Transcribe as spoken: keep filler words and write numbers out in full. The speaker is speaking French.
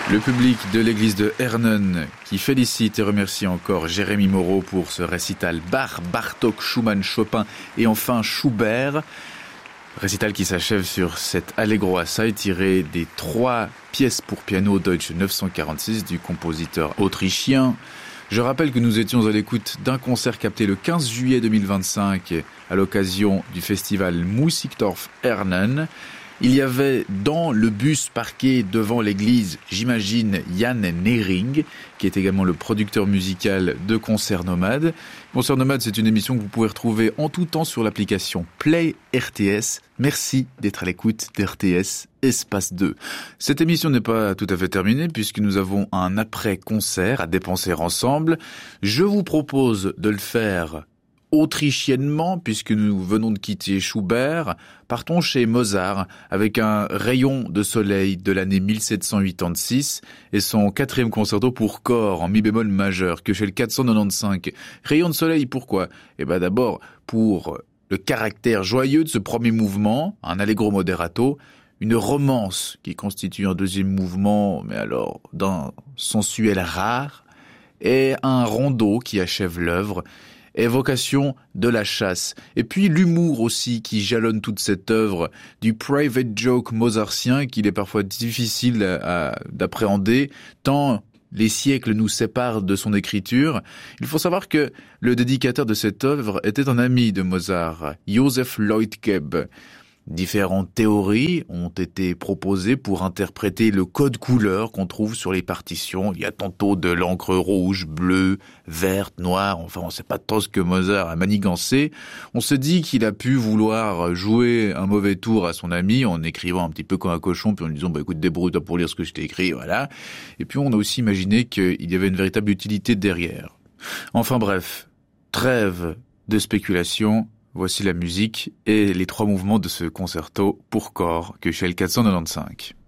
Le public de l'église de Hernen qui félicite et remercie encore Jérémy Moreau pour ce récital Bach, Bartók, Schumann, Chopin et enfin Schubert. Récital qui s'achève sur cet Allegro assai tiré des trois pièces pour piano Deutsche neuf cent quarante-six du compositeur autrichien. Je rappelle que nous étions à l'écoute d'un concert capté le quinze juillet deux mille vingt-cinq à l'occasion du festival Musikdorf Hernen. Il y avait dans le bus parqué devant l'église, j'imagine, Jan Nering, qui est également le producteur musical de Concert Nomade. Concert Nomade, c'est une émission que vous pouvez retrouver en tout temps sur l'application Play R T S. Merci d'être à l'écoute d'R T S Espace deux. Cette émission n'est pas tout à fait terminée puisque nous avons un après-concert à dépenser ensemble. Je vous propose de le faire autrichiennement, puisque nous venons de quitter Schubert. Partons chez Mozart avec un rayon de soleil de l'année mille sept cent quatre-vingt-seize et son quatrième concerto pour corps en mi bémol majeur que chez le quatre cent quatre-vingt-quinze. Rayon de soleil, pourquoi ? Eh ben d'abord pour le caractère joyeux de ce premier mouvement, un allegro moderato, une romance qui constitue un deuxième mouvement, mais alors d'un sensuel rare, et un rondo qui achève l'œuvre. Évocation de la chasse. Et puis l'humour aussi qui jalonne toute cette œuvre, du private joke mozartien qu'il est parfois difficile à, à, d'appréhender, tant les siècles nous séparent de son écriture. Il faut savoir que le dédicateur de cette œuvre était un ami de Mozart, Joseph Leutgeb. Différentes théories ont été proposées pour interpréter le code couleur qu'on trouve sur les partitions. Il y a tantôt de l'encre rouge, bleue, verte, noire, enfin on sait pas trop ce que Mozart a manigancé. On se dit qu'il a pu vouloir jouer un mauvais tour à son ami en écrivant un petit peu comme un cochon, puis en lui disant bah écoute débrouille-toi pour lire ce que je t'ai écrit, voilà. Et puis on a aussi imaginé qu'il y avait une véritable utilité derrière. Enfin bref, trêve de spéculation. Voici la musique et les trois mouvements de ce concerto pour corps que chez le quatre cent quatre-vingt-quinze.